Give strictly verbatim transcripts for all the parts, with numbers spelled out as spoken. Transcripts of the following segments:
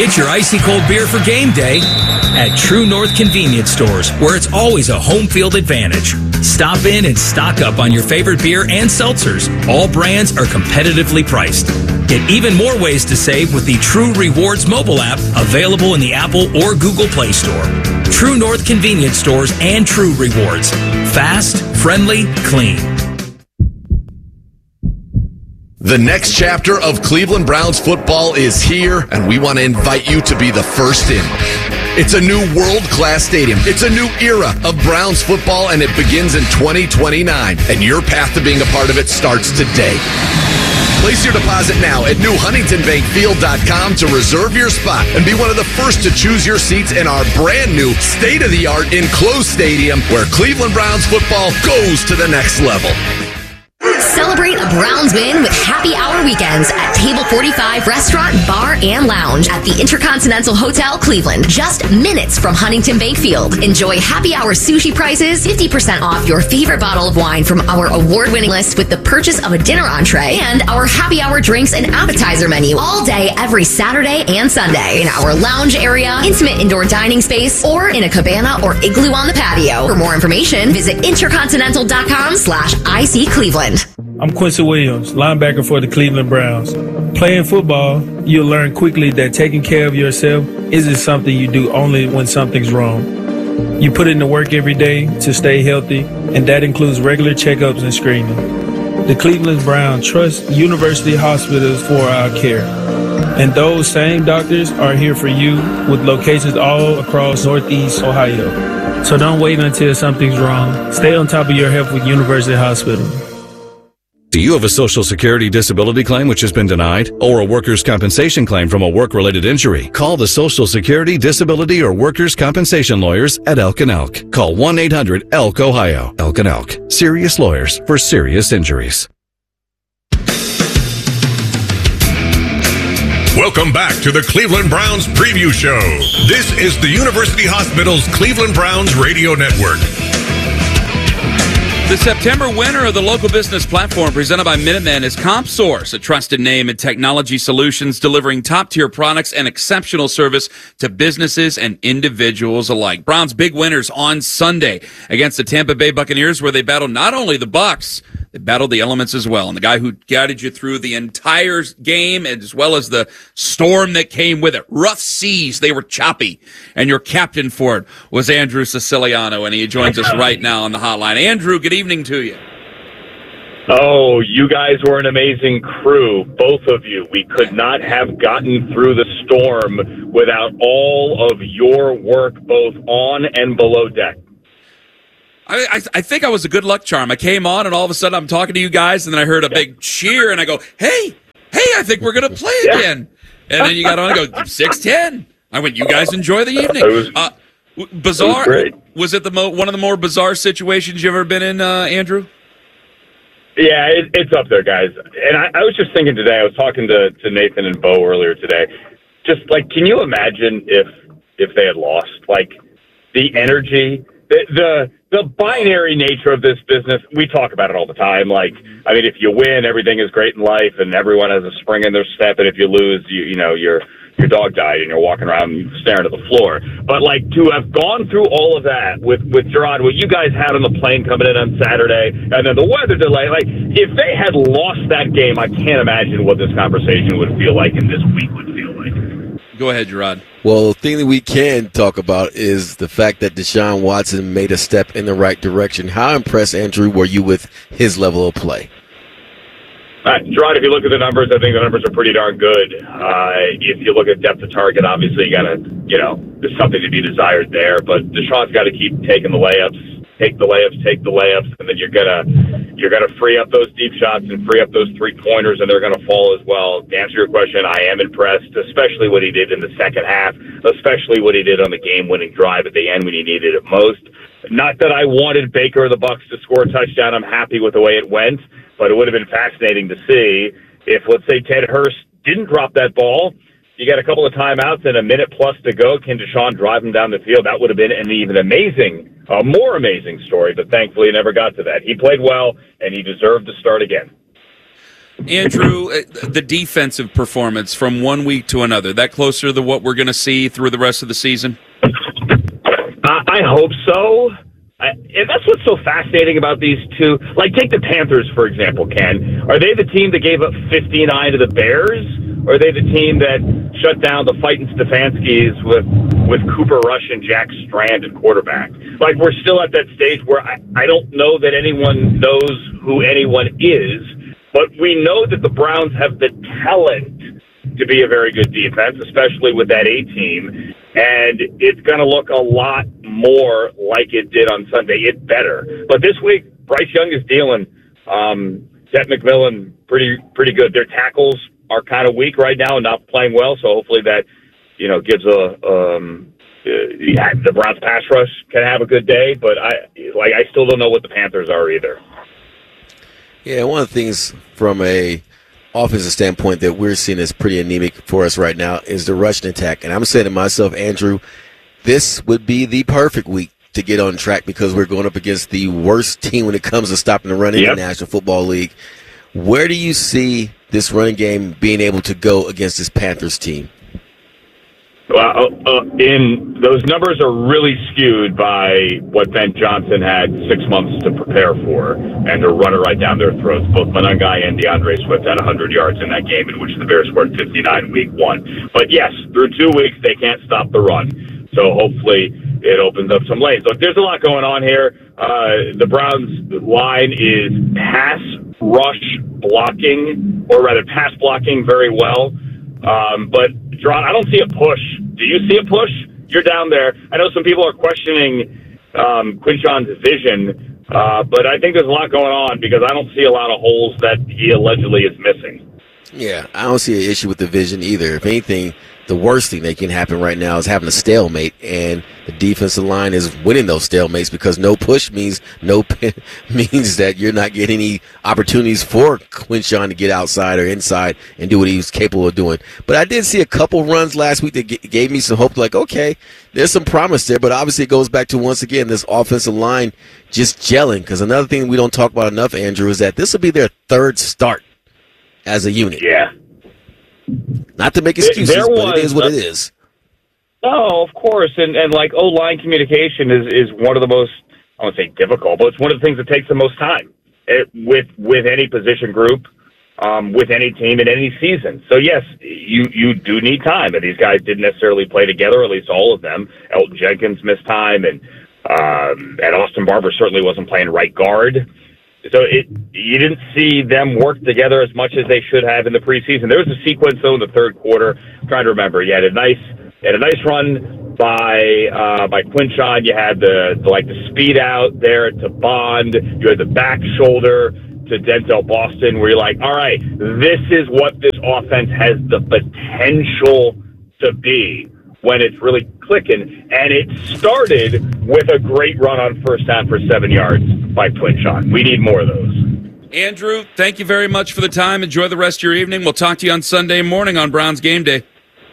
Get your icy cold beer for game day at True North Convenience Stores, where it's always a home field advantage. Stop in and stock up on your favorite beer and seltzers. All brands are competitively priced. Get even more ways to save with the True Rewards mobile app, available in the Apple or Google Play Store. True North Convenience Stores and True Rewards. Fast, friendly, clean. The next chapter of Cleveland Browns football is here, and we want to invite you to be the first in. It's a new world-class stadium. It's a new era of Browns football, and it begins in twenty twenty-nine. And your path to being a part of it starts today. Place your deposit now at new huntington bank field dot com to reserve your spot and be one of the first to choose your seats in our brand new state-of-the-art enclosed stadium where Cleveland Browns football goes to the next level. Celebrate a Browns win with happy hour weekends at Table forty-five Restaurant, Bar, and Lounge at the Intercontinental Hotel, Cleveland. Just minutes from Huntington Bank Field. Enjoy happy hour sushi prices, fifty percent off your favorite bottle of wine from our award-winning list with the purchase of a dinner entree, and our happy hour drinks and appetizer menu all day, every Saturday and Sunday. In our lounge area, intimate indoor dining space, or in a cabana or igloo on the patio. For more information, visit intercontinental.com slash IC Cleveland. I'm Quincy Williams, linebacker for the Cleveland Browns. Playing football, you'll learn quickly that taking care of yourself isn't something you do only when something's wrong. You put in the work every day to stay healthy, and that includes regular checkups and screening. The Cleveland Browns trust University Hospitals for our care. And those same doctors are here for you with locations all across Northeast Ohio. So don't wait until something's wrong. Stay on top of your health with University Hospital. Do you have a Social Security disability claim which has been denied, or a workers' compensation claim from a work-related injury? Call the Social Security, Disability, or Workers' Compensation Lawyers at Elk and Elk. Call one eight hundred elk ohio. Elk and Elk. Serious lawyers for serious injuries. Welcome back to the Cleveland Browns Preview Show. This is the University Hospital's Cleveland Browns Radio Network. The September winner of the local business platform presented by Minutemen is CompSource, a trusted name in technology solutions delivering top-tier products and exceptional service to businesses and individuals alike. Browns big winners on Sunday against the Tampa Bay Buccaneers, where they battled not only the Bucs, they battled the elements as well. And the guy who guided you through the entire game, as well as the storm that came with it, rough seas, they were choppy. And your captain for it was Andrew Siciliano, and he joins us right now on the hotline. Andrew, good evening to you. Oh, you guys were an amazing crew, both of you. We could not have gotten through the storm without all of your work, both on and below deck. I, I, I think I was a good luck charm. I came on, and all of a sudden I'm talking to you guys, and then I heard a yeah. big cheer, and I go, hey, hey, I think we're going to play yeah. again. And then you got on and go, six ten. I went, you guys enjoy the evening. It was, uh, bizarre. It was, was it the mo- one of the more bizarre situations you've ever been in, uh, Andrew? Yeah, it, it's up there, guys. And I, I was just thinking today, I was talking to, to Nathan and Bo earlier today. Just, like, can you imagine if if they had lost? Like, the energy, the the the binary nature of this business, we talk about it all the time. Like, I mean, if you win, everything is great in life, and everyone has a spring in their step, and if you lose, you you know, you're your dog died and you're walking around staring at the floor. But, like, to have gone through all of that with, with Gerard, what you guys had on the plane coming in on Saturday, and then the weather delay, like, if they had lost that game, I can't imagine what this conversation would feel like and this week would feel like. Go ahead, Gerard. Well, the thing that we can talk about is the fact that Deshaun Watson made a step in the right direction. How impressed, Andrew, were you with his level of play? All right, Gerard, if you look at the numbers, I think the numbers are pretty darn good. Uh, if you look at depth of target, obviously you got to, you know, there's something to be desired there. But Deshaun's got to keep taking the layups, take the layups, take the layups, and then you're gonna you're gonna free up those deep shots and free up those three pointers, and they're gonna fall as well. To answer your question, I am impressed, especially what he did in the second half, especially what he did on the game-winning drive at the end when he needed it most. Not that I wanted Baker or the Bucs to score a touchdown. I'm happy with the way it went. But it would have been fascinating to see if, let's say, Ted Hurst didn't drop that ball. You got a couple of timeouts and a minute plus to go. Can Deshaun drive him down the field? That would have been an even amazing, a more amazing story. But thankfully, he never got to that. He played well, and he deserved to start again. Andrew, the defensive performance from one week to another, that closer to what we're going to see through the rest of the season? Uh, I hope so. I, and that's what's so fascinating about these two. Like, take the Panthers, for example, Ken. Are they the team that gave up fifty-nine to the Bears? Or are they the team that shut down the fighting Stefanskis with, with Cooper Rush and Jack Strand at quarterback? Like, we're still at that stage where I, I don't know that anyone knows who anyone is, but we know that the Browns have the talent to be a very good defense, especially with that A-team. And it's going to look a lot more like it did on Sunday. It better. But this week, Bryce Young is dealing. Um, Seth McMillan, pretty pretty good. Their tackles are kind of weak right now and not playing well, so hopefully that, you know, gives a um, uh, yeah, the Browns pass rush can have a good day. But I like I still don't know what the Panthers are either. Yeah, one of the things from a offensive standpoint that we're seeing is pretty anemic for us right now is the rushing attack. And I'm saying to myself, Andrew, this would be the perfect week to get on track because we're going up against the worst team when it comes to stopping the run in Yep. the National Football League. Where do you see this running game being able to go against this Panthers team? Well, uh, in those numbers are really skewed by what Ben Johnson had six months to prepare for and to run it right down their throats. Both Monangai and DeAndre Swift had one hundred yards in that game in which the Bears scored fifty-nine week one. But yes, through two weeks, they can't stop the run. So hopefully it opens up some lanes. Look, there's a lot going on here. Uh, the Browns line is pass rush blocking, or rather pass blocking very well. Um, but, John, I don't see a push. Do you see a push? You're down there. I know some people are questioning um, Quinshon's vision, uh, but I think there's a lot going on because I don't see a lot of holes that he allegedly is missing. Yeah, I don't see an issue with the vision either. If anything, the worst thing that can happen right now is having a stalemate, and the defensive line is winning those stalemates because no push means no means that you're not getting any opportunities for Quinshon to get outside or inside and do what he's capable of doing. But I did see a couple runs last week that g- gave me some hope, like, okay, there's some promise there, but obviously it goes back to, once again, this offensive line just gelling, because another thing we don't talk about enough, Andrew, is that this will be their third start as a unit. Yeah. Not to make excuses, There but it is what was- it is. No, of course, and and like O-line communication is is one of the most, I won't say difficult, but it's one of the things that takes the most time it, with with any position group, um, with any team in any season. So yes, you you do need time, and these guys didn't necessarily play together, at least all of them. Elton Jenkins missed time, and um, and Austin Barber certainly wasn't playing right guard. So it you didn't see them work together as much as they should have in the preseason. There was a sequence though in the third quarter. I'm trying to remember. You had a nice, you had a nice run by uh, by Quinshon. You had the, the like the speed out there to Bond. You had the back shoulder to Denzel Boston, where you're like, all right, this is what this offense has the potential to be when it's really clicking. And it started with a great run on first down for seven yards by Quinshon. We need more of those. Andrew, thank you very much for the time. Enjoy the rest of your evening. We'll talk to you on Sunday morning on Browns Game Day.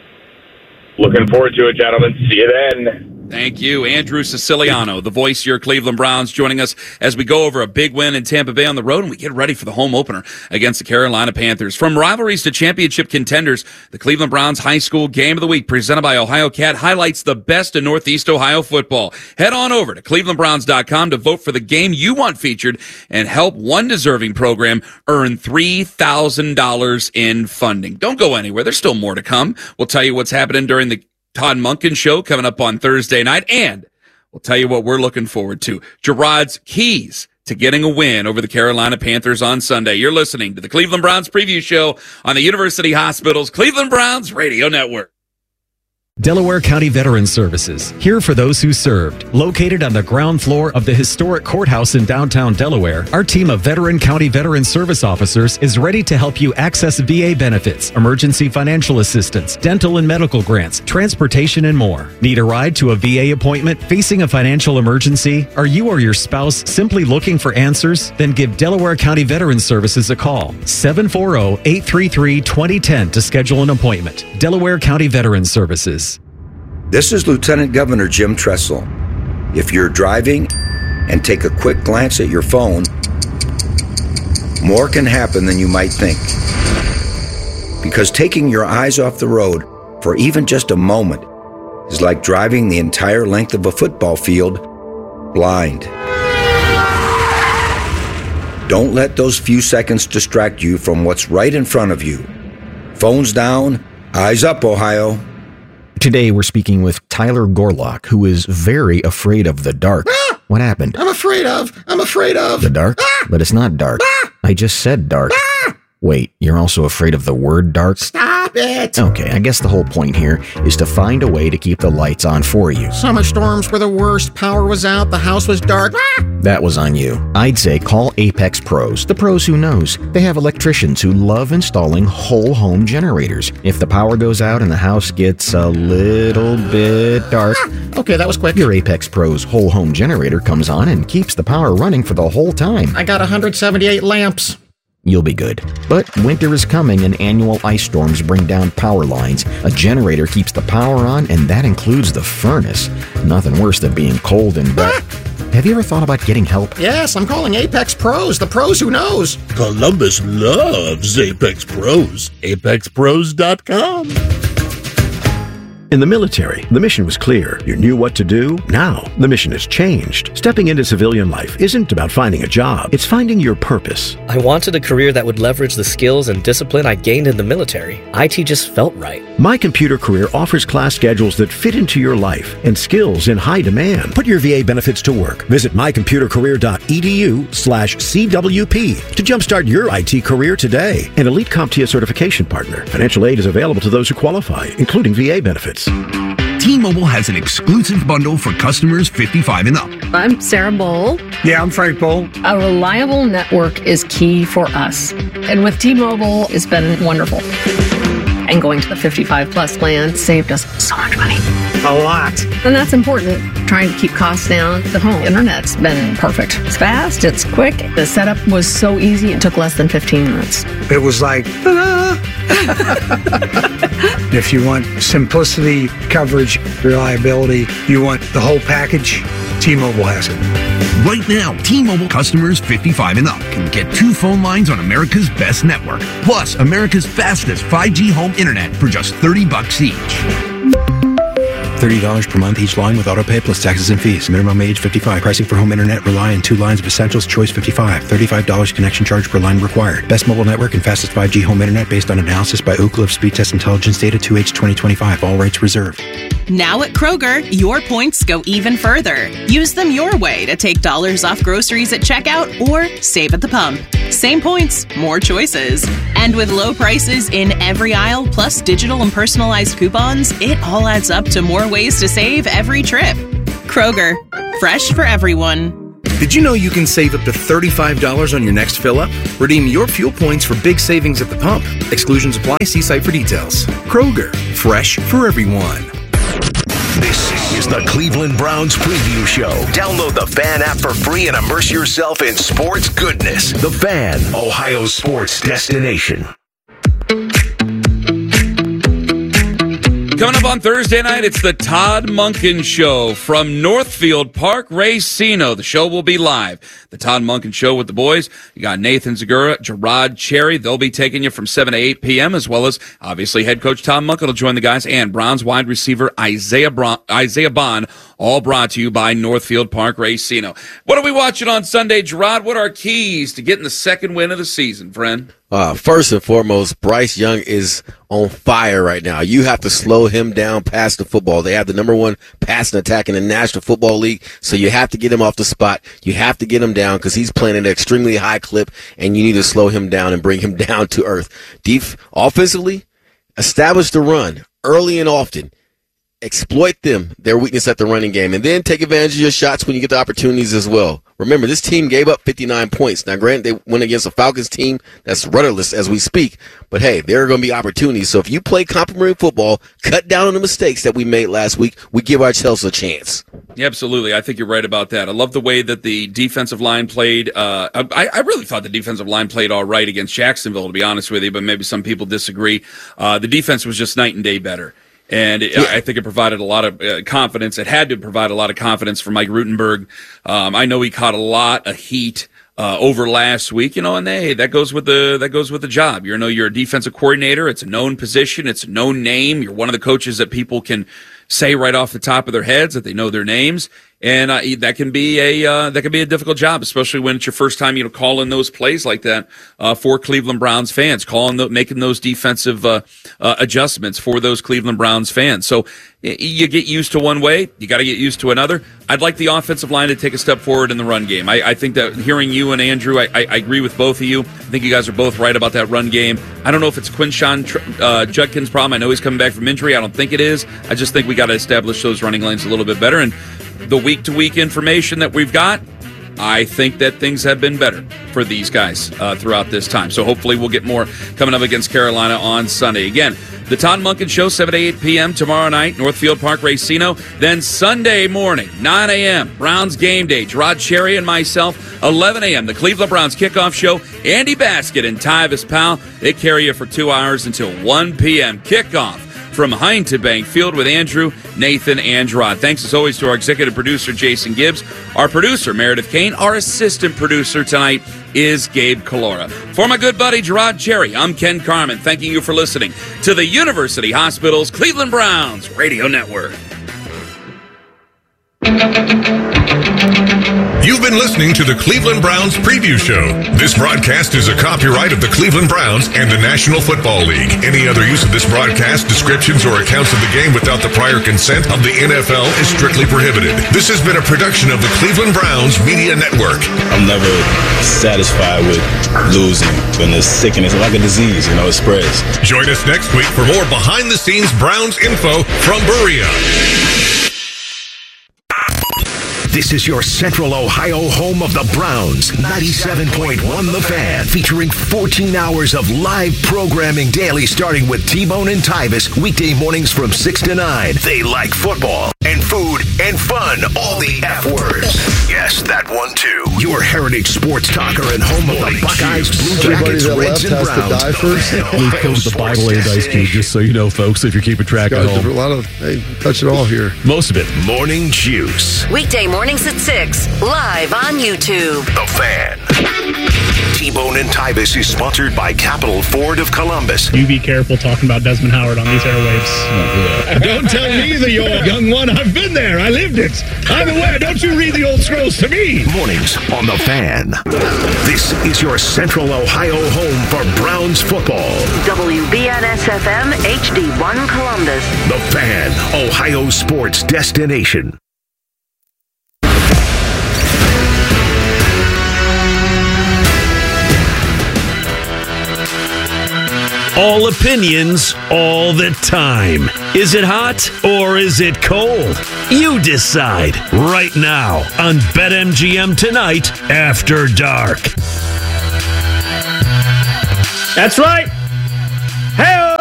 Looking forward to it, gentlemen. See you then. Thank you. Andrew Siciliano, the voice of your Cleveland Browns, joining us as we go over a big win in Tampa Bay on the road and we get ready for the home opener against the Carolina Panthers. From rivalries to championship contenders, the Cleveland Browns High School Game of the Week presented by Ohio Cat highlights the best in Northeast Ohio football. Head on over to cleveland browns dot com to vote for the game you want featured and help one deserving program earn three thousand dollars in funding. Don't go anywhere. There's still more to come. We'll tell you what's happening during the Todd Monken Show coming up on Thursday night, and we'll tell you what we're looking forward to. Gerard's keys to getting a win over the Carolina Panthers on Sunday. You're listening to the Cleveland Browns Preview Show on the University Hospital's Cleveland Browns Radio Network. Delaware County Veterans Services, here for those who served. Located on the ground floor of the historic courthouse in downtown Delaware, our team of Veteran County Veteran Service officers is ready to help you access V A benefits, emergency financial assistance, dental and medical grants, transportation, and more. Need a ride to a V A appointment? Facing a financial emergency? Are you or your spouse simply looking for answers? Then give Delaware County Veterans Services a call. seven four zero, eight three three, two zero one zero to schedule an appointment. Delaware County Veterans Services. This is Lieutenant Governor Jim Tressel. If you're driving and take a quick glance at your phone, more can happen than you might think. Because taking your eyes off the road for even just a moment is like driving the entire length of a football field blind. Don't let those few seconds distract you from what's right in front of you. Phones down, eyes up, Ohio. Today we're speaking with Tyler Gorlock, who is very afraid of the dark. Ah! What happened? I'm afraid of. I'm afraid of. The dark? Ah! But it's not dark. Ah! I just said dark. Ah! Wait, you're also afraid of the word dark? Stop it. Okay, I guess the whole point here is to find a way to keep the lights on for you. Summer storms were the worst. Power was out. The house was dark. Ah! That was on you. I'd say call Apex Pros, the pros who knows. They have electricians who love installing whole home generators. If the power goes out and the house gets a little bit dark, ah! Okay, that was quick. Your Apex Pros whole home generator comes on and keeps the power running for the whole time. I got one hundred seventy-eight lamps. You'll be good. But winter is coming and annual ice storms bring down power lines. A generator keeps the power on, and that includes the furnace. Nothing worse than being cold and wet. Have you ever thought about getting help? Yes, I'm calling Apex Pros, the pros who knows. Columbus loves Apex Pros. apex pros dot com. In the military, the mission was clear. You knew what to do. Now, the mission has changed. Stepping into civilian life isn't about finding a job. It's finding your purpose. I wanted a career that would leverage the skills and discipline I gained in the military. I T just felt right. My Computer Career offers class schedules that fit into your life and skills in high demand. Put your V A benefits to work. Visit my computer career dot e d u slash C W P to jumpstart your I T career today. An Elite CompTIA certification partner. Financial aid is available to those who qualify, including V A benefits. T-Mobile has an exclusive bundle for customers fifty-five and up. I'm Sarah Bowl. Yeah, I'm Frank Bowl. A reliable network is key for us. And with T-Mobile, it's been wonderful. And going to the fifty-five plus plan saved us so much money. A lot. And that's important. Trying to keep costs down. The home internet's been perfect. It's fast, it's quick. The setup was so easy, it took less than fifteen minutes. It was like, ta-da! If you want simplicity, coverage, reliability, you want the whole package, T-Mobile has it. Right now, T-Mobile customers fifty-five and up can get two phone lines on America's best network, plus America's fastest five G home internet for just thirty bucks each. thirty dollars per month each line with autopay plus taxes and fees. Minimum age fifty-five. Pricing for home internet rely on two lines of essentials. Choice fifty-five. thirty-five dollars connection charge per line required. Best mobile network and fastest five G home internet based on analysis by Ookla of Speed Test Intelligence Data two H twenty twenty-five. All rights reserved. Now at Kroger, your points go even further. Use them your way to take dollars off groceries at checkout or save at the pump. Same points, more choices. And with low prices in every aisle, plus digital and personalized coupons, it all adds up to more ways to save every trip. Kroger, fresh for everyone. Did you know you can save up to thirty-five dollars on your next fill-up? Redeem your fuel points for big savings at the pump. Exclusions apply. See site for details. Kroger, fresh for everyone. This is the Cleveland Browns Preview Show. Download the Fan app for free and immerse yourself in sports goodness. The Fan, Ohio's sports destination. Coming up on Thursday night, it's the Todd Monken Show from Northfield Park Racino. The show will be live. The Todd Monken Show with the boys. You got Nathan Zagura, Gerard Cherry. They'll be taking you from seven to eight p.m., as well as, obviously, head coach Tom Monken will join the guys, and Browns wide receiver Isaiah, Bron- Isaiah Bond, all brought to you by Northfield Park Racino. What are we watching on Sunday, Gerard? What are our keys to getting the second win of the season, friend? Uh, first and foremost, Bryce Young is on fire right now. You have to slow him down past the football. They have the number one passing attack in the National Football League, so you have to get him off the spot. You have to get him down because he's playing at an extremely high clip, and you need to slow him down and bring him down to earth. Def- offensively, establish the run early and often. Exploit them, their weakness at the running game, and then take advantage of your shots when you get the opportunities as well. Remember, this team gave up fifty-nine points. Now, granted, they went against a Falcons team that's rudderless as we speak, but hey, there are going to be opportunities. So if you play complimentary football, cut down on the mistakes that we made last week, we give ourselves a chance. Yeah, absolutely. I think you're right about that. I love the way that the defensive line played. Uh, I, I really thought the defensive line played all right against Jacksonville, to be honest with you, but maybe some people disagree. Uh, the defense was just night and day better. And it, yeah. I think it provided a lot of uh, confidence. It had to provide a lot of confidence for Mike Rutenberg. Um, I know he caught a lot of heat uh, over last week, you know, and hey, that goes with the that goes with the job. You know, you're a defensive coordinator. It's a known position. It's a known name. You're one of the coaches that people can say right off the top of their heads that they know their names, and uh, that can be a uh, that can be a difficult job, especially when it's your first time, you know, calling those plays like that uh, for Cleveland Browns fans, calling the, making those defensive uh, uh, adjustments for those Cleveland Browns fans. So you get used to one way, you got to get used to another. I'd like the offensive line to take a step forward in the run game. I, I think that hearing you and Andrew, I, I, I agree with both of you. I think you guys are both right about that run game. I don't know if it's Quinshawn uh, Judkins' problem. I know he's coming back from injury. I don't think it is. I just think we got to establish those running lanes a little bit better. And the week-to-week information that we've got, I think that things have been better for these guys uh, throughout this time. So hopefully we'll get more coming up against Carolina on Sunday. Again, the Todd Monken Show, seven to eight p.m. tomorrow night, Northfield Park, Racino. Then Sunday morning, nine a.m., Browns Game Day. Gerard Cherry and myself, eleven a.m., the Cleveland Browns Kickoff Show. Andy Basket and Tyvis Powell, they carry you for two hours until one p.m. Kickoff from Heinz Bank Field with Andrew, Nathan, and Gerard. Thanks as always to our executive producer, Jason Gibbs, our producer, Meredith Kane. Our assistant producer tonight is Gabe Calora. For my good buddy, Gerard Cherry, I'm Ken Carmen, thanking you for listening to the University Hospital's Cleveland Browns Radio Network. You've been listening to the Cleveland Browns Preview Show. This broadcast is a copyright of the Cleveland Browns and the National Football League. Any other use of this broadcast, descriptions, or accounts of the game without the prior consent of the N F L is strictly prohibited. This has been a production of the Cleveland Browns Media Network. I'm never satisfied with losing. When it's sickness, like a disease, you know, it spreads. Join us next week for more behind-the-scenes Browns info from Berea. This is your Central Ohio home of the Browns. ninety-seven point one The Fan, featuring fourteen hours of live programming daily, starting with T-Bone and Tyvis, weekday mornings from six to nine. They like football and food and fun, all the F words. Yes, that one too. Your heritage sports talker and home of the Buckeyes, Blue Jackets, Reds, and Browns. Luke comes the Bible and Ice Cube, just so you know, folks, if you're keeping track at home. A lot of, hey, touch it all here. Most of it. Morning Juice. Weekday mornings at six, live on YouTube. The Fan. T-Bone and Tyvis is sponsored by Capital Ford of Columbus. You be careful talking about Desmond Howard on these airwaves. Oh, yeah. Don't tell me that you're a young one. I've been there. I lived it. Either way, don't you read the old scrolls to me. Mornings on The Fan. This is your Central Ohio home for Browns football. W B N S F M H D one Columbus. The Fan, Ohio sports destination. All opinions, all the time. Is it hot or is it cold? You decide right now on BetMGM Tonight After Dark. That's right. Hey,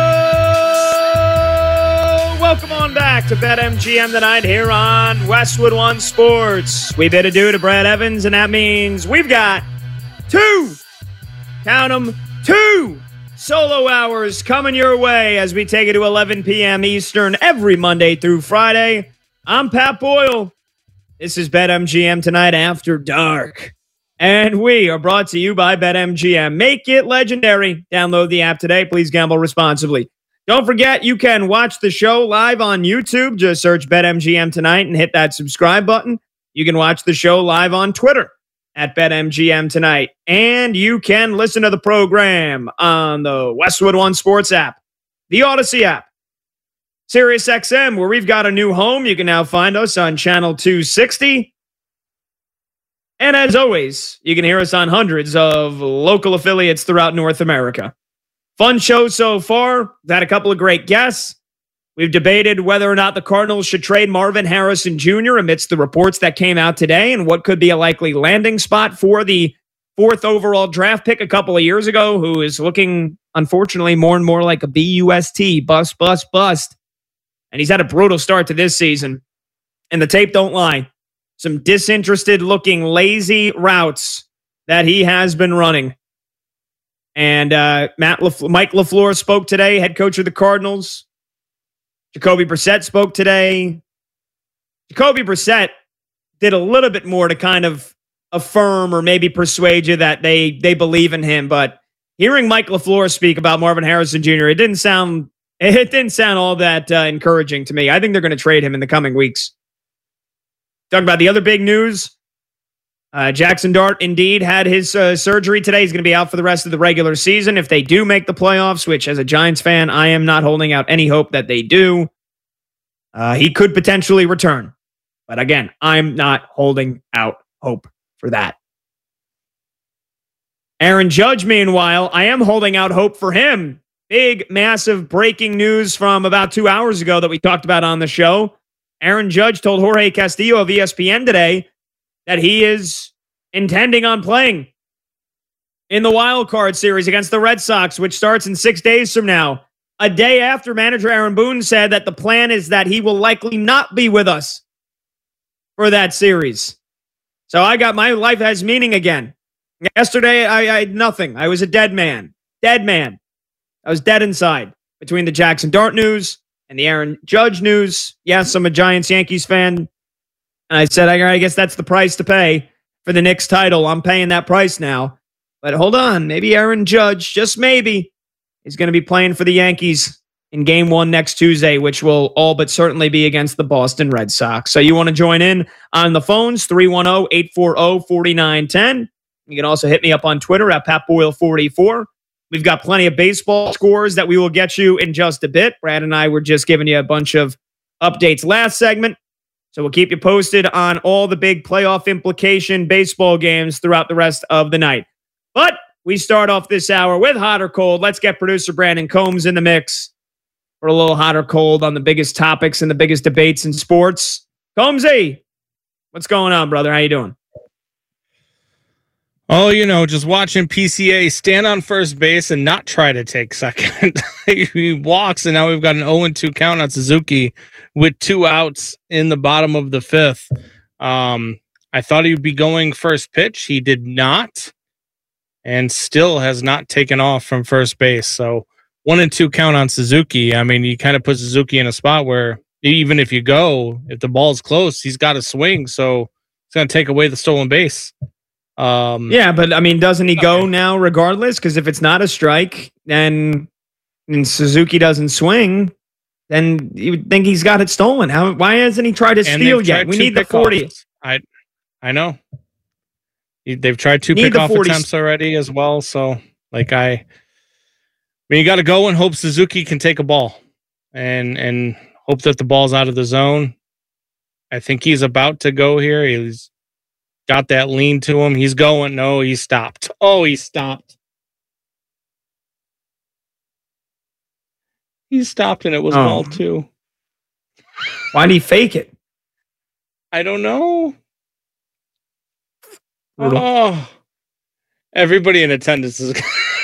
welcome on back to BetMGM Tonight here on Westwood One Sports. We bid adieu to Brad Evans, and that means we've got two, count them, two solo hours coming your way as we take it to eleven p.m. Eastern every Monday through Friday. I'm Pat Boyle. This is BetMGM Tonight After Dark. And we are brought to you by BetMGM. Make it legendary. Download the app today. Please gamble responsibly. Don't forget, you can watch the show live on YouTube. Just search BetMGM Tonight and hit that subscribe button. You can watch the show live on Twitter at BetMGM Tonight. And you can listen to the program on the Westwood One Sports app, the Odyssey app, SiriusXM, where we've got a new home. You can now find us on channel two sixty. And as always, you can hear us on hundreds of local affiliates throughout North America. Fun show so far. We've had a couple of great guests. We've debated whether or not the Cardinals should trade Marvin Harrison Junior amidst the reports that came out today and what could be a likely landing spot for the fourth overall draft pick a couple of years ago, who is looking, unfortunately, more and more like a B U S T, bust, bust, bust. And he's had a brutal start to this season. And the tape don't lie. Some disinterested-looking, lazy routes that he has been running. And uh, Matt LaFleur, Mike LaFleur spoke today, head coach of the Cardinals. Jacoby Brissett spoke today. Jacoby Brissett did a little bit more to kind of affirm or maybe persuade you that they they believe in him. But hearing Mike LaFleur speak about Marvin Harrison Junior, it didn't sound it didn't sound all that uh, encouraging to me. I think they're going to trade him in the coming weeks. Talking about the other big news, uh, Jackson Dart indeed had his uh, surgery today. He's going to be out for the rest of the regular season. If they do make the playoffs, which as a Giants fan, I am not holding out any hope that they do, uh, he could potentially return. But again, I'm not holding out hope for that. Aaron Judge, meanwhile, I am holding out hope for him. Big, massive breaking news from about two hours ago that we talked about on the show. Aaron Judge told Jorge Castillo of E S P N today that he is intending on playing in the wild card series against the Red Sox, which starts in six days from now. A day after manager Aaron Boone said that the plan is that he will likely not be with us for that series. So I got my life has meaning again. Yesterday, I, I had nothing. I was a dead man. Dead man. I was dead inside between the Jackson Dart news and the Aaron Judge news. Yes, I'm a Giants-Yankees fan. And I said, I guess that's the price to pay for the Knicks title. I'm paying that price now. But hold on. Maybe Aaron Judge, just maybe, is going to be playing for the Yankees in game one next Tuesday, which will all but certainly be against the Boston Red Sox. So you want to join in on the phones, three one zero, eight four zero, four nine one zero. You can also hit me up on Twitter at Pat Boyle forty-four. We've got plenty of baseball scores that we will get you in just a bit. Brad and I were just giving you a bunch of updates last segment. So we'll keep you posted on all the big playoff implication baseball games throughout the rest of the night. But we start off this hour with hot or cold. Let's get producer Brandon Combs in the mix for a little hot or cold on the biggest topics and the biggest debates in sports. Combsy, what's going on, brother? How you doing? Oh, you know, just watching P C A stand on first base and not try to take second. He walks, and now we've got an oh and two count on Suzuki with two outs in the bottom of the fifth. Um, I thought he would be going first pitch. He did not, and still has not taken off from first base. So one and two count on Suzuki. I mean, you kind of put Suzuki in a spot where even if you go, if the ball's close, he's got to swing. So it's going to take away the stolen base. Um, yeah, but I mean, doesn't he go now regardless? Because if it's not a strike, then and Suzuki doesn't swing, then you would think he's got it stolen. How? Why hasn't he tried to steal yet? We need the forty. I, I know. They've tried two Need pickoff attempts already as well. So, like, I, I mean, you got to go and hope Suzuki can take a ball, and and hope that the ball's out of the zone. I think he's about to go here. He's got that lean to him. He's going. No, he stopped. Oh, he stopped. He stopped, and it was oh. ball two. Why'd he fake it? I don't know. Oh, everybody in attendance is.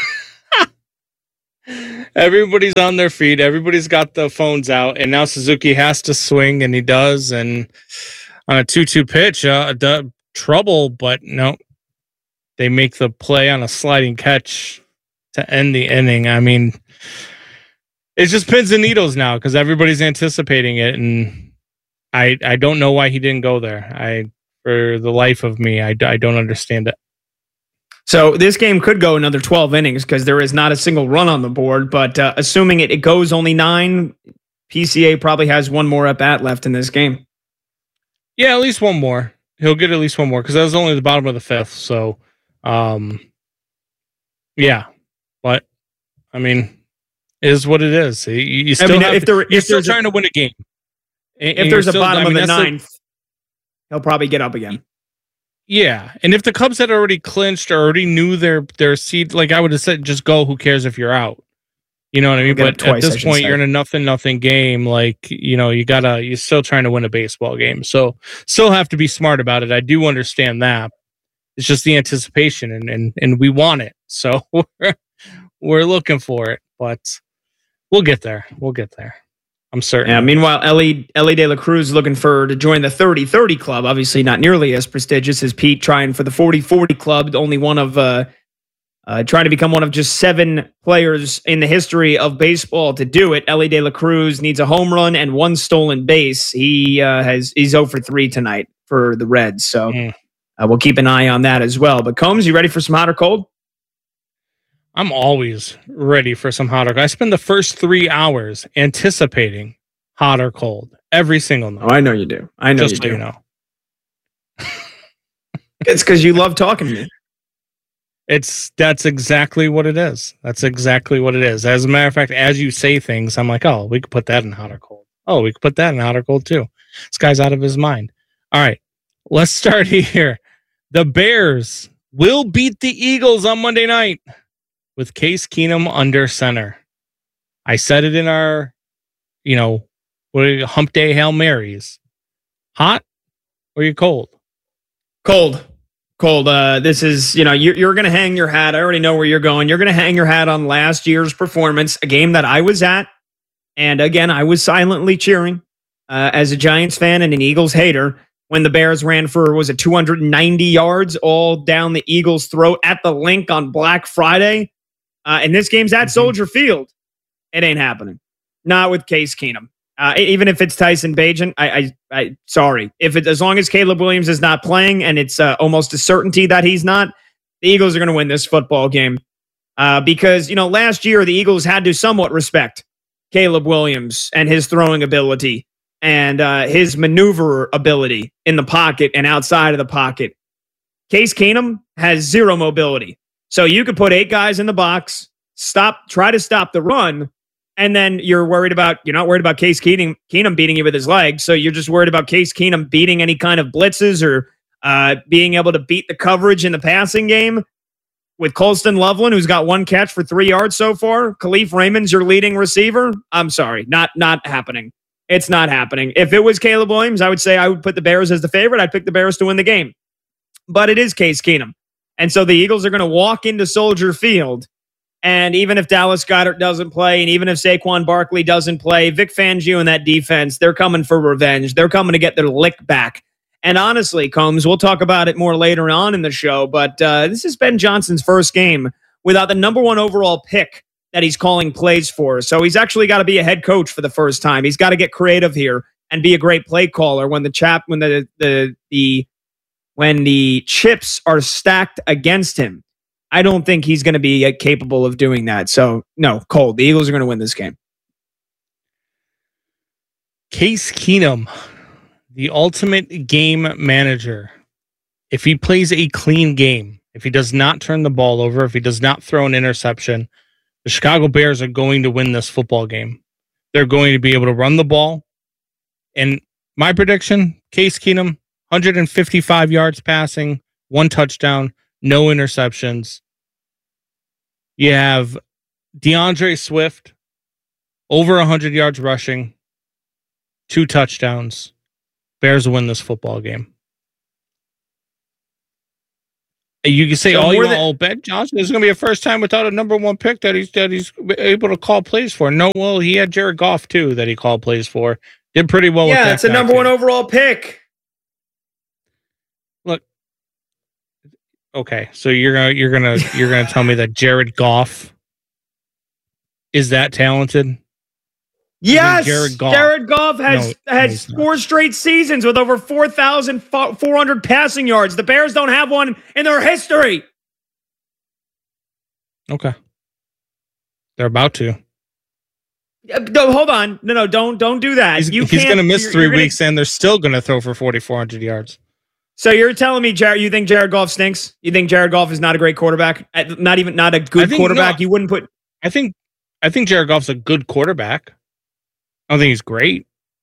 Everybody's on their feet. Everybody's got the phones out, and now Suzuki has to swing, and he does. And on a two two pitch, uh, the trouble, but no, they make the play on a sliding catch to end the inning. I mean, it's just pins and needles now because everybody's anticipating it, and I I don't know why he didn't go there. I for the life of me, I, I don't understand it. So this game could go another twelve innings because there is not a single run on the board. But uh, assuming it, it goes only nine, P C A probably has one more at bat left in this game. Yeah, at least one more. He'll get at least one more because that was only the bottom of the fifth. So, um, yeah, but I mean, it is what it is. You, you still I mean, have, if there, you're if still there's trying a, to win a game. And, if and there's a still, bottom I mean, of the that's ninth, the, he'll probably get up again. Yeah, and if the Cubs had already clinched or already knew their their seed, like I would have said, just go. Who cares if you're out? You know what I mean? But twice, at this point, you're in a nothing nothing game. Like, you know, you gotta you're still trying to win a baseball game, so still have to be smart about it. I do understand that. It's just the anticipation, and and and we want it, so we're we're looking for it. But we'll get there. We'll get there. I'm certain. Yeah. Meanwhile, Ellie Ellie De La Cruz looking for to join the thirty thirty club. Obviously, not nearly as prestigious as Pete trying for the forty forty club. Only one of uh, uh, trying to become one of just seven players in the history of baseball to do it. Ellie De La Cruz needs a home run and one stolen base. He uh, has he's oh for three tonight for the Reds. So, mm. uh, we'll keep an eye on that as well. But Combs, you ready for some hot or cold? I'm always ready for some hot or cold. I spend the first three hours anticipating hot or cold every single night. Oh, I know you do. I know Just you so do. you know. It's because you love talking to me. It's that's exactly what it is. That's exactly what it is. As a matter of fact, as you say things, I'm like, oh, we could put that in hot or cold. Oh, we could put that in hot or cold too. This guy's out of his mind. All right, let's start here. The Bears will beat the Eagles on Monday night with Case Keenum under center. I said it in our, you know, what are you, Hump Day Hail Marys. Hot or you cold? Cold. Cold. Uh, this is, you know, you're, you're going to hang your hat. I already know where you're going. You're going to hang your hat on last year's performance, a game that I was at. And again, I was silently cheering uh, as a Giants fan and an Eagles hater when the Bears ran for, was it two hundred ninety yards all down the Eagles' throat at the Link on Black Friday. Uh, and this game's at mm-hmm. Soldier Field. It ain't happening. Not with Case Keenum. Uh, even if it's Tyson Bagent, I, I, I, sorry. If it, as long as Caleb Williams is not playing, and it's uh, almost a certainty that he's not, the Eagles are going to win this football game. Uh, because you know, last year the Eagles had to somewhat respect Caleb Williams and his throwing ability and uh, his maneuver ability in the pocket and outside of the pocket. Case Keenum has zero mobility, so you could put eight guys in the box, stop, try to stop the run. And then you're worried about, you're not worried about Case Keenum, Keenum beating you with his legs. So you're just worried about Case Keenum beating any kind of blitzes or uh, being able to beat the coverage in the passing game. With Colston Loveland, who's got one catch for three yards so far. Khalif Raymond's your leading receiver. I'm sorry, not not happening. It's not happening. If it was Caleb Williams, I would say I would put the Bears as the favorite. I'd pick the Bears to win the game. But it is Case Keenum. And so the Eagles are going to walk into Soldier Field. And even if Dallas Goedert doesn't play, and even if Saquon Barkley doesn't play, Vic Fangio and that defense, they're coming for revenge. They're coming to get their lick back. And honestly, Combs, we'll talk about it more later on in the show, but uh, this is Ben Johnson's first game without the number one overall pick that he's calling plays for. So he's actually got to be a head coach for the first time. He's got to get creative here and be a great play caller when the chap, when the the the when the chips are stacked against him. I don't think he's going to be uh, capable of doing that. So, no, cold. The Eagles are going to win this game. Case Keenum, the ultimate game manager. If he plays a clean game, if he does not turn the ball over, if he does not throw an interception, the Chicago Bears are going to win this football game. They're going to be able to run the ball. And my prediction, Case Keenum, one hundred fifty-five yards passing, one touchdown, no interceptions. You have DeAndre Swift, over one hundred yards rushing, two touchdowns. Bears will win this football game. You can say, So "Oh, you than- all Ben Johnson is going to be a first time without a number one pick that he's that he's able to call plays for." No, well, he had Jared Goff too that he called plays for. Did pretty well. with Yeah, that it's a guy, number too. one overall pick. Look, okay, so you're gonna you're gonna you're gonna tell me that Jared Goff is that talented? Yes, Jared Goff. Jared Goff has No, has four straight seasons with over four thousand four hundred passing yards. The Bears don't have one in their history. Okay, they're about to. Uh, No, hold on. No, no, don't don't do that. He's, you he's can't- going to miss you're- 3 you're gonna- weeks, and they're still going to throw for forty-four hundred yards. So you're telling me, Jared, you think Jared Goff stinks? You think Jared Goff is not a great quarterback? Uh, Not even not a I good think- quarterback. no, you wouldn't put. I think I think Jared Goff's a good quarterback. I don't think he's great.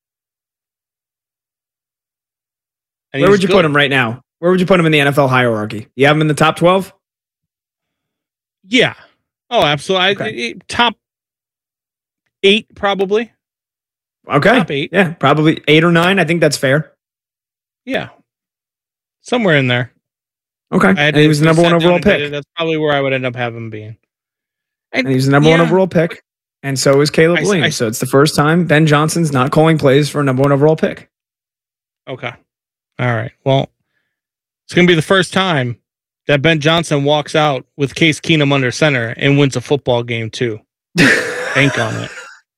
And Where he's would you good. put him right now? Where would you put him in the N F L hierarchy? You have him in the top twelve? Yeah. Oh, absolutely. I, top eight, probably. Okay. Top eight. Yeah, probably eight or nine. I think that's fair. Yeah. Somewhere in there. Okay. I had And he to- was the number sat one down overall and did it. pick. That's probably where I would end up having him being. And he's the number one yeah. overall pick. And so is Caleb I- Williams. I- so it's the first time Ben Johnson's not calling plays for a number one overall pick. Okay. All right. Well, it's going to be the first time that Ben Johnson walks out with Case Keenum under center and wins a football game too. Bank on it.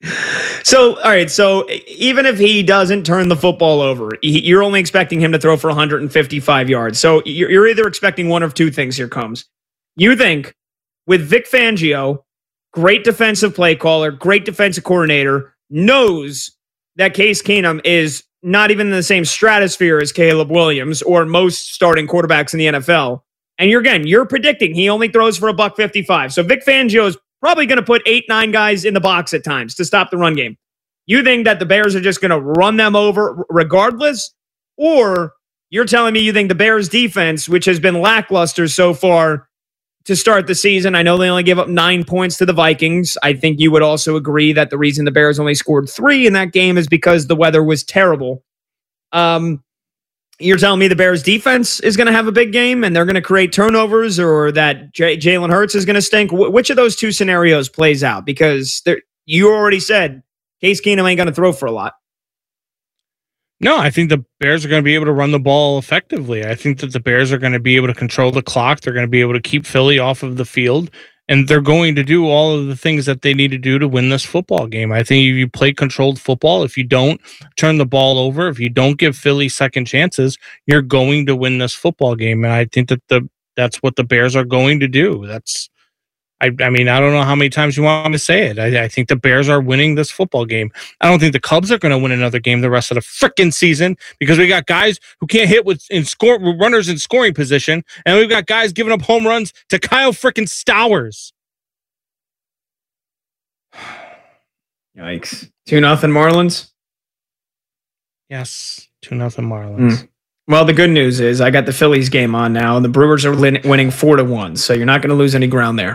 So, all right. So, even if he doesn't turn the football over, he, you're only expecting him to throw for one hundred fifty-five yards. So, you're, you're either expecting one of two things. Here comes. You think with Vic Fangio, great defensive play caller, great defensive coordinator, knows that Case Keenum is not even in the same stratosphere as Caleb Williams or most starting quarterbacks in the N F L. And you're again, you're predicting he only throws for a buck fifty-five. So Vic Fangio is probably going to put eight, nine guys in the box at times to stop the run game. You think that the Bears are just going to run them over regardless? Or you're telling me you think the Bears defense, which has been lackluster so far to start the season, I know they only gave up nine points to the Vikings. I think you would also agree that the reason the Bears only scored three in that game is because the weather was terrible. Um, You're telling me the Bears defense is going to have a big game and they're going to create turnovers, or that J- Jalen Hurts is going to stink? W- which of those two scenarios plays out? Because you already said Case Keenum ain't going to throw for a lot. No, I think the Bears are going to be able to run the ball effectively. I think that the Bears are going to be able to control the clock. They're going to be able to keep Philly off of the field, and they're going to do all of the things that they need to do to win this football game. I think if you play controlled football, if you don't turn the ball over, if you don't give Philly second chances, you're going to win this football game. And I think that the that's what the Bears are going to do. That's, I, I mean, I don't know how many times you want me to say it. I, I think the Bears are winning this football game. I don't think the Cubs are going to win another game the rest of the freaking season, because we got guys who can't hit with in score runners in scoring position, and we've got guys giving up home runs to Kyle freaking Stowers. Yikes! Two nothing Marlins. Yes, two nothing Marlins. Mm. Well, the good news is I got the Phillies game on now, and the Brewers are lin- winning four to one. So you're not going to lose any ground there.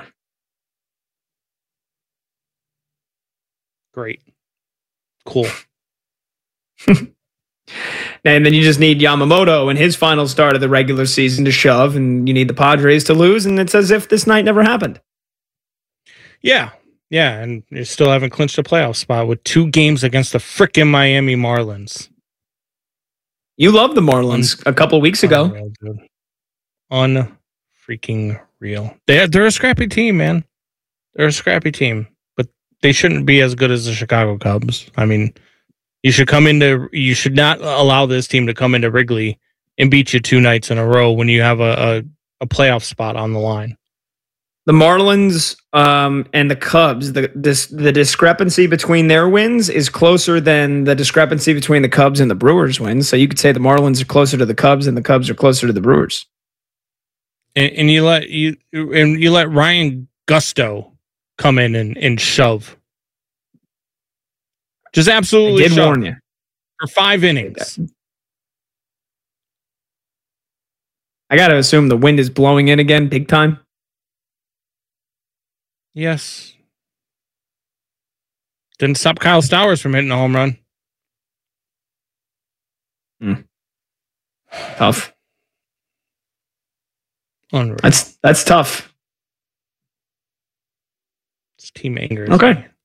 Great. Cool. And then you just need Yamamoto in his final start of the regular season to shove, and you need the Padres to lose, and it's as if this night never happened. Yeah. Yeah, and you still haven't clinched a playoff spot with two games against the frickin' Miami Marlins. You loved the Marlins Un- a couple weeks ago. Unreal, dude. Un-freaking real. They, they're a scrappy team, man. They're a scrappy team. They shouldn't be as good as the Chicago Cubs. I mean, you should come into, you should not allow this team to come into Wrigley and beat you two nights in a row when you have a, a, a playoff spot on the line. The Marlins um, and the Cubs, the this, the discrepancy between their wins is closer than the discrepancy between the Cubs and the Brewers wins. So you could say the Marlins are closer to the Cubs and the Cubs are closer to the Brewers. And, and you let you and you let Ryan Gusto come in and, and shove. Just absolutely I did shove warn you. For five innings. I got to assume the wind is blowing in again big time. Yes. Didn't stop Kyle Stowers from hitting a home run. Mm. Tough. Unreal. That's that's tough. Team anger. Okay.